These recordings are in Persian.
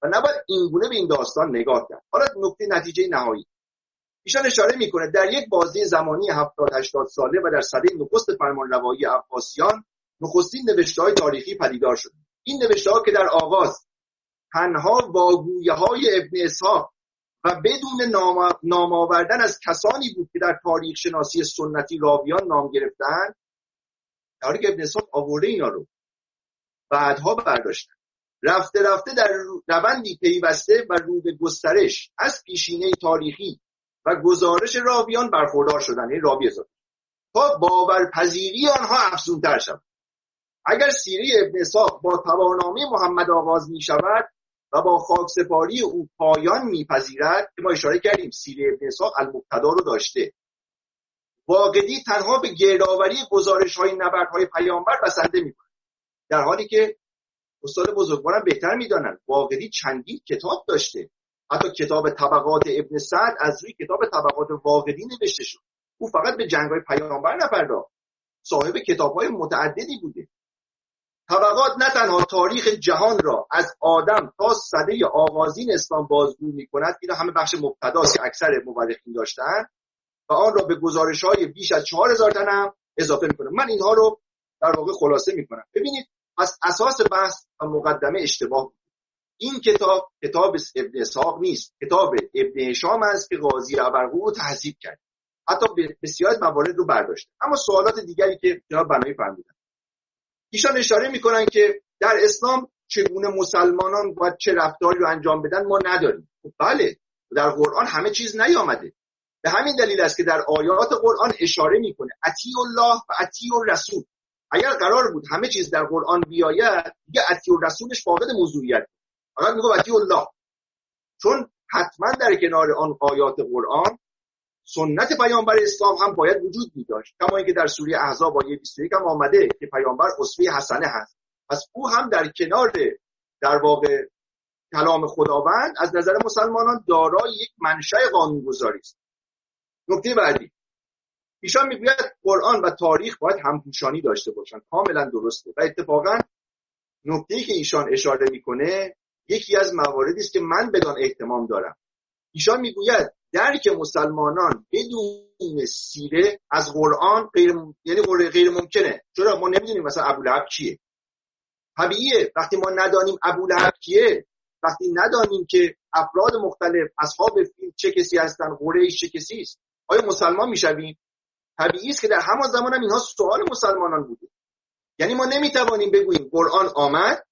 و نباید اینگونه به این داستان نگاه کرد. حالا نتیجه نهایی ایشان اشاره میکنه در یک بازی زمانی 70-80 ساله و در سده نخست فرمانروایی عباسیان نخستین نوشته‌های تاریخی پدیدار شد. این نوشته‌ها که در آغاز تنها واگویه‌های ابن اسحاق و بدون نام آوردن از کسانی بود که در تاریخ شناسی سنتی راویان نام گرفتند، در حالی که ابن اسحاق آورده اینا رو بعدها برداشتن. رفته رفته در روندی پیوسته و رو به گسترش از پیشینه تاریخی و گزارش راویان برخوردار شدن، این راوی اضافه، تا باورپذیری آنها افزونتر شد. اگر سیره ابن اسحاق با توانامه محمد آغاز می شود و با خاکسپاری او پایان می پذیرد، که ما اشاره کردیم سیره ابن اسحاق المبتدا رو داشته، واقدی تنها به گردآوری گزارش های نبردهای پیامبر بسنده می کند، در حالی که استاد بزرگوارم بهتر می دانند واقدی چندین کتاب داشته. حتی کتاب طبقات ابن سعد از روی کتاب طبقات واقدی نوشته شد. او فقط به جنگ‌های پیامبر نپرداخت، صاحب کتاب‌های متعددی بوده. طبقات نه تنها تاریخ جهان را از آدم تا سده آغازین اسلام بازگو می‌کند، اینا همه بخش مبتداست که اکثر مورخین داشتن، و آن را به گزارش‌های بیش از 4000 تن هم اضافه می‌کنه. من اینها رو در واقع خلاصه می‌کنم. ببینید از اساس بحث و مقدمه اشتباه بود. این کتاب ابن اسحاق نیست، کتاب ابن هشام است که قاضی ابرقو رو تهذیب کرد، حتی بسیار موارد رو برداشت. اما سوالات دیگری که جناب بنایی فرمودن، ایشان اشاره میکنن که در اسلام چگونه مسلمانان باید چه رفتاری رو انجام بدن ما نداریم. بله، در قرآن همه چیز نیامده. به همین دلیل است که در آیات قرآن اشاره میکنه اطیع الله و اطیع الرسول. اگر قرار بود همه چیز در قرآن بیاید، دیگه اطیع الرسولش فاقد موضوعیت، فقط میگه اطیع الله، چون حتما در کنار آن آیات قرآن سنت پیامبر اسلام هم باید وجود می‌داشت، کما اینکه در سوره احزاب آیه 21 هم آمده که پیامبر اسوه حسنه هست. پس او هم در کنار در واقع کلام خداوند از نظر مسلمانان دارای یک منشأ قانونگذاری است. نکته بعدی، ایشان میگوید قرآن و تاریخ باید همپوشانی داشته باشند. کاملا درسته و اتفاقا نکته‌ای که ایشان اشاره میکنه یکی از مواردی است که من بدان اهتمام دارم. ایشان میگوید درک مسلمانان بدون سیره از قرآن غیر ممکنه. چرا؟ ما نمیدونیم مثلا ابولهب کیه. طبیعیه وقتی ما ندانیم ابولهب کیه، وقتی ندانیم که افراد مختلف اصحاب فیل چه کسی هستن، قریش چه کسی است، آیا مسلمان میشویم؟ طبیعی است که در همان زمان هم اینها سوال مسلمانان بوده. یعنی ما نمیتوانیم بگوییم قرآن آمد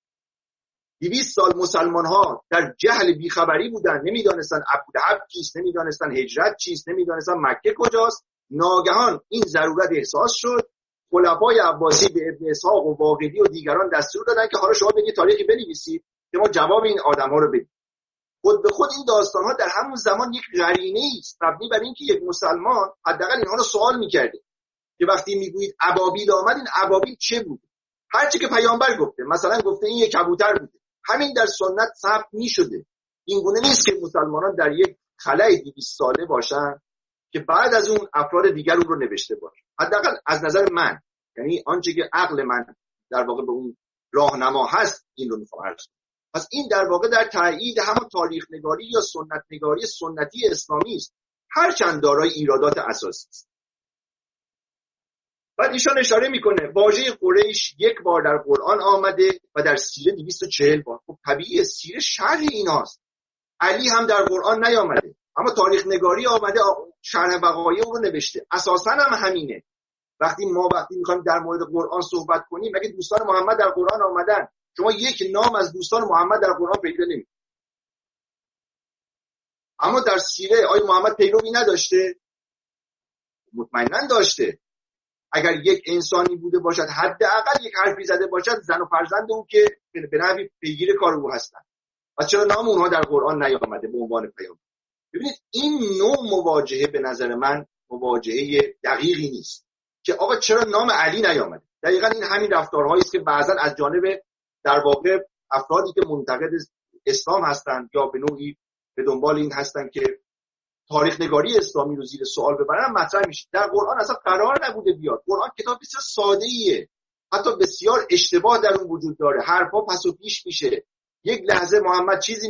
200 سال مسلمان ها در جهل بیخبری بودن، نمیدانستن ابولهب کیست، نمیدانستن هجرت چیست، نمیدانستن مکه کجاست، ناگهان این ضرورت احساس شد، خلفای عباسی به ابن اسحاق و واقدی و دیگران دستور دادن که حالا شما بگید تاریخی بنویسید که ما جواب این آدم‌ها رو بدیم. خود به خود این داستان‌ها در همون زمان یک قرینه است مبنی بر اینکه یک مسلمان حداقل اینها رو سوال می‌کرده که وقتی میگویید ابابیل آمد، این ابابیل چه بود؟ هر چی که پیامبر گفته، مثلا گفته این یک کبوتر بوده، همین در سنت ثبت می‌شده. این گونه نیست که مسلمانان در یک خلأ 200 ساله باشن که بعد از اون افراد دیگر اون رو نوشته باشه. حداقل از نظر من، یعنی آنچه که عقل من در واقع به اون راهنما هست، این رو می‌فهمم. پس این در واقع در تایید همون تاریخ نگاری یا سنت نگاری سنتی اسلامی است، هرچند دارای ایرادات اساسی است. بعد ایشان اشاره میکنه واژه قریش یک بار در قرآن آمده و در سیره 240 بار. خب طبیعیه، سیره شرح ایناست. علی هم در قرآن نیامده، اما تاریخ نگاری آمده، شرح وقایع رو نوشته. اساساً هم همینه. وقتی میخوایم در مورد قرآن صحبت کنیم، مگه دوستان محمد در قرآن آمدن؟ شما یک نام از دوستان محمد در قرآن پیدا نمی‌کنید. اما در سیره آیه محمد پیروی نداشته؟ مطمئناً داشته. اگر یک انسانی بوده باشد، حداقل یک حرفی زده باشد، زن و فرزند او که به نحوی پیگیر کار او هستند. و چرا نام اونها در قرآن نیامده به عنوان پیامبر؟ ببینید این نوع مواجهه به نظر من مواجهه دقیقی نیست که آقا چرا نام علی نیامده. دقیقاً این همین رفتارهایی است که بعضاً از جانب در واقع افرادی که منتقد اسلام هستند یا به نوعی به دنبال این هستند که تاریخ نگاری اسلامی رو زیر سوال ببرن مطرح میشه. در قرآن اصلا قرار نبوده بیاد. قرآن کتاب بسیار ساده ایه، حتی بسیار اشتباه در اون وجود داره، حرفا پس و پیش میشه. یک لحظه محمد چیزی